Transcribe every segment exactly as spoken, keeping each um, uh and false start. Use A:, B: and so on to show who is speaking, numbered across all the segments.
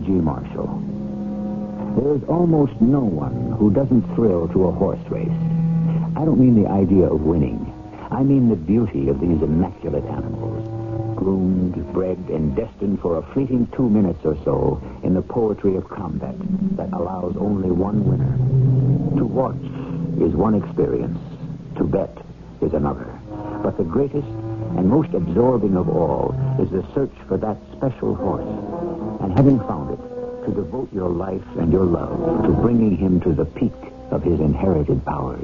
A: G. Marshall. There is almost no one who doesn't thrill to a horse race. I don't mean the idea of winning. I mean the beauty of these immaculate animals, groomed, bred, and destined for a fleeting two minutes or so in the poetry of combat that allows only one winner. To watch is one experience. To bet is another. But the greatest and most absorbing of all is the search for that special horse. And having found it, to devote your life and your love to bringing him to the peak of his inherited powers.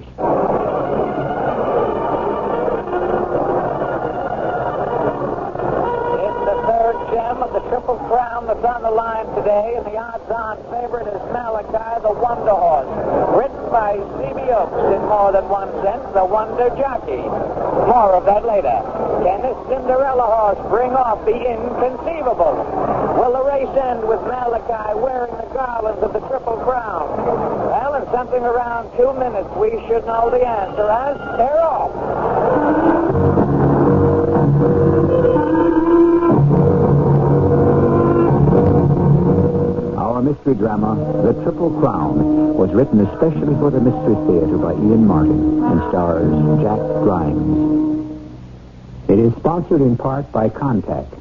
B: The Triple Crown that's on the line today, and the odds-on favorite is Malachi, the Wonder Horse, written by C B Oaks in more than one sense, the Wonder Jockey. More of that later. Can this Cinderella horse bring off the inconceivable? Will the race end with Malachi wearing the garlands of the Triple Crown? Well, in something around two minutes, we should know the answer as they're off.
A: Our mystery drama, The Triple Crown, was written especially for the Mystery Theater by Ian Martin and stars Jack Grimes. It is sponsored in part by Contact,